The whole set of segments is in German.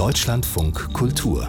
Deutschlandfunk Kultur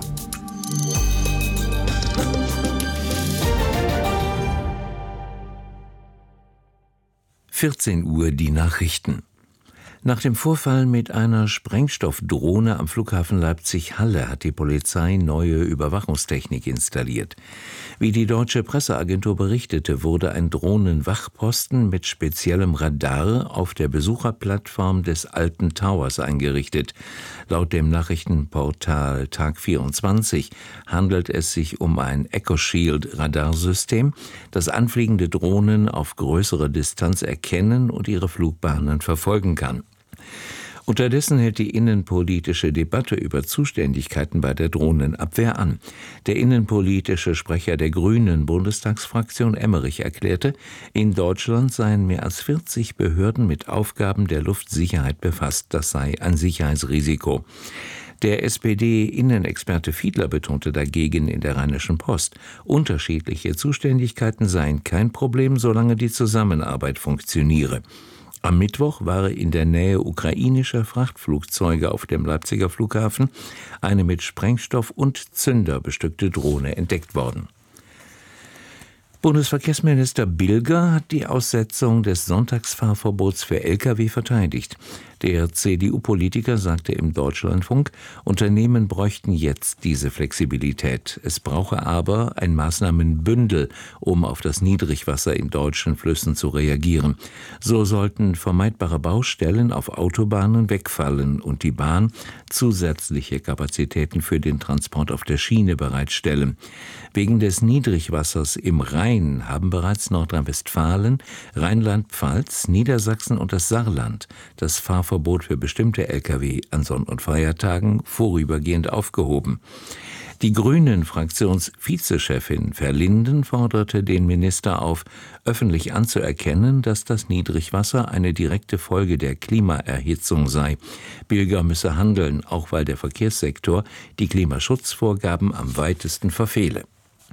14 Uhr die Nachrichten. Nach dem Vorfall mit einer Sprengstoffdrohne am Flughafen Leipzig-Halle hat die Polizei neue Überwachungstechnik installiert. Wie die deutsche Presseagentur berichtete, wurde ein Drohnenwachposten mit speziellem Radar auf der Besucherplattform des Alten Towers eingerichtet. Laut dem Nachrichtenportal Tag24 handelt es sich um ein EchoShield-Radarsystem, das anfliegende Drohnen auf größere Distanz erkennen und ihre Flugbahnen verfolgen kann. Unterdessen hält die innenpolitische Debatte über Zuständigkeiten bei der Drohnenabwehr an. Der innenpolitische Sprecher der Grünen Bundestagsfraktion Emmerich erklärte, in Deutschland seien mehr als 40 Behörden mit Aufgaben der Luftsicherheit befasst. Das sei ein Sicherheitsrisiko. Der SPD-Innenexperte Fiedler betonte dagegen in der Rheinischen Post, unterschiedliche Zuständigkeiten seien kein Problem, solange die Zusammenarbeit funktioniere. Am Mittwoch war in der Nähe ukrainischer Frachtflugzeuge auf dem Leipziger Flughafen eine mit Sprengstoff und Zünder bestückte Drohne entdeckt worden. Bundesverkehrsminister Bilger hat die Aussetzung des Sonntagsfahrverbots für Lkw verteidigt. Der CDU-Politiker sagte im Deutschlandfunk, Unternehmen bräuchten jetzt diese Flexibilität. Es brauche aber ein Maßnahmenbündel, um auf das Niedrigwasser in deutschen Flüssen zu reagieren. So sollten vermeidbare Baustellen auf Autobahnen wegfallen und die Bahn zusätzliche Kapazitäten für den Transport auf der Schiene bereitstellen. Wegen des Niedrigwassers im Rhein haben bereits Nordrhein-Westfalen, Rheinland-Pfalz, Niedersachsen und das Saarland das Fahrverbot für bestimmte Lkw an Sonn- und Feiertagen vorübergehend aufgehoben. Die Grünen-Fraktionsvizechefin Verlinden forderte den Minister auf, öffentlich anzuerkennen, dass das Niedrigwasser eine direkte Folge der Klimaerhitzung sei. Bilger müsse handeln, auch weil der Verkehrssektor die Klimaschutzvorgaben am weitesten verfehle.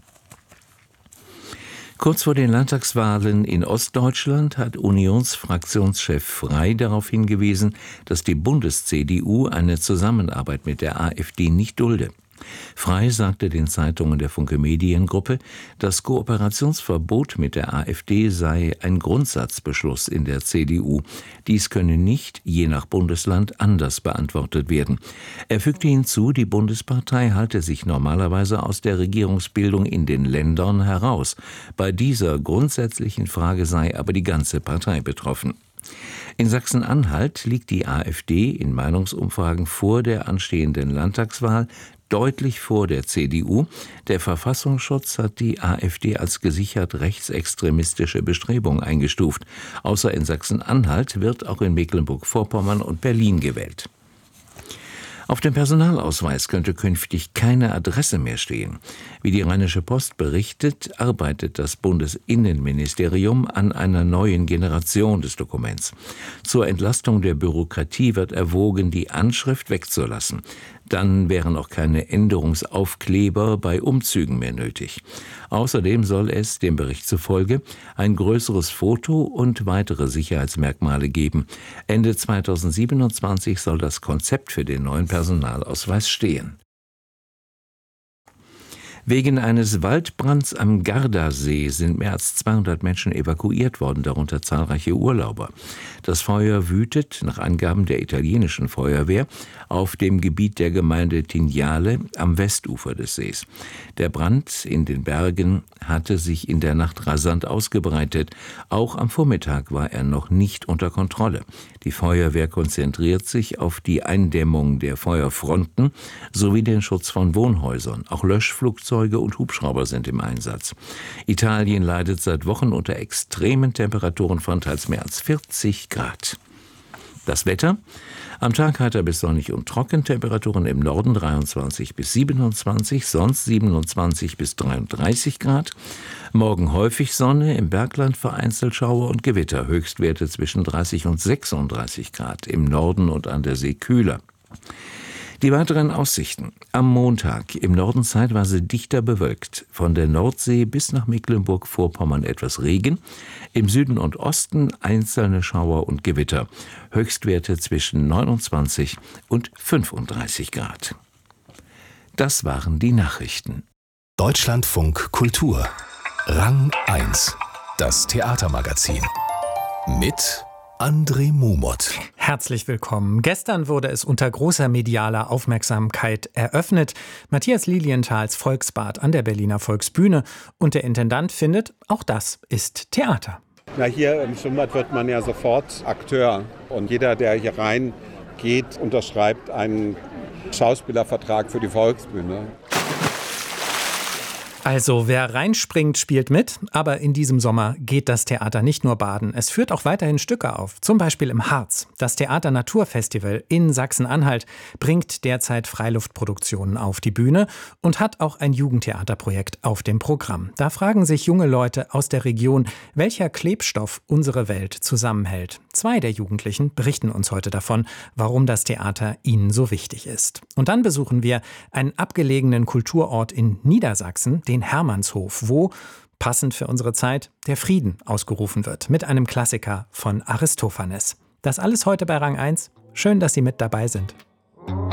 Kurz vor den Landtagswahlen in Ostdeutschland hat Unionsfraktionschef Frey darauf hingewiesen, dass die Bundes-CDU eine Zusammenarbeit mit der AfD nicht dulde. Frey sagte den Zeitungen der Funke Mediengruppe, das Kooperationsverbot mit der AfD sei ein Grundsatzbeschluss in der CDU. Dies könne nicht, je nach Bundesland, anders beantwortet werden. Er fügte hinzu, die Bundespartei halte sich normalerweise aus der Regierungsbildung in den Ländern heraus. Bei dieser grundsätzlichen Frage sei aber die ganze Partei betroffen. In Sachsen-Anhalt liegt die AfD in Meinungsumfragen vor der anstehenden Landtagswahl deutlich vor der CDU. Der Verfassungsschutz hat die AfD als gesichert rechtsextremistische Bestrebung eingestuft. Außer in Sachsen-Anhalt wird auch in Mecklenburg-Vorpommern und Berlin gewählt. Auf dem Personalausweis könnte künftig keine Adresse mehr stehen. Wie die Rheinische Post berichtet, arbeitet das Bundesinnenministerium an einer neuen Generation des Dokuments. Zur Entlastung der Bürokratie wird erwogen, die Anschrift wegzulassen. Dann wären auch keine Änderungsaufkleber bei Umzügen mehr nötig. Außerdem soll es, dem Bericht zufolge, ein größeres Foto und weitere Sicherheitsmerkmale geben. Ende 2027 soll das Konzept für den neuen Personalausweis stehen. Wegen eines Waldbrands am Gardasee sind mehr als 200 Menschen evakuiert worden, darunter zahlreiche Urlauber. Das Feuer wütet, nach Angaben der italienischen Feuerwehr, auf dem Gebiet der Gemeinde Tignale am Westufer des Sees. Der Brand in den Bergen hatte sich in der Nacht rasant ausgebreitet. Auch am Vormittag war er noch nicht unter Kontrolle. Die Feuerwehr konzentriert sich auf die Eindämmung der Feuerfronten sowie den Schutz von Wohnhäusern. Auch Löschflugzeuge und Hubschrauber sind im Einsatz. Italien leidet seit Wochen unter extremen Temperaturen von teils mehr als 40 Grad. Das Wetter: Am Tag heiter bis sonnig und trocken, Temperaturen im Norden 23 bis 27, sonst 27 bis 33 Grad. Morgen häufig Sonne, im Bergland vereinzelt Schauer und Gewitter, Höchstwerte zwischen 30 und 36 Grad, im Norden und an der See kühler. Die weiteren Aussichten: Am Montag im Norden zeitweise dichter bewölkt, von der Nordsee bis nach Mecklenburg-Vorpommern etwas Regen, im Süden und Osten einzelne Schauer und Gewitter, Höchstwerte zwischen 29 und 35 Grad. Das waren die Nachrichten. Deutschlandfunk Kultur. Rang 1. Das Theatermagazin. Mit André Mumot. Herzlich willkommen. Gestern wurde es unter großer medialer Aufmerksamkeit eröffnet. Matthias Lilienthals Volksbad an der Berliner Volksbühne. Und der Intendant findet, auch das ist Theater. Na, hier im Schwimmbad wird man ja sofort Akteur. Und jeder, der hier reingeht, unterschreibt einen Schauspielervertrag für die Volksbühne. Also wer reinspringt, spielt mit. Aber in diesem Sommer geht das Theater nicht nur baden. Es führt auch weiterhin Stücke auf. Zum Beispiel im Harz. Das Theater Naturfestival in Sachsen-Anhalt bringt derzeit Freiluftproduktionen auf die Bühne und hat auch ein Jugendtheaterprojekt auf dem Programm. Da fragen sich junge Leute aus der Region, welcher Klebstoff unsere Welt zusammenhält. 2 der Jugendlichen berichten uns heute davon, warum das Theater ihnen so wichtig ist. Und dann besuchen wir einen abgelegenen Kulturort in Niedersachsen, den Hermannshof, wo, passend für unsere Zeit, der Frieden ausgerufen wird, mit einem Klassiker von Aristophanes. Das alles heute bei Rang 1. Schön, dass Sie mit dabei sind.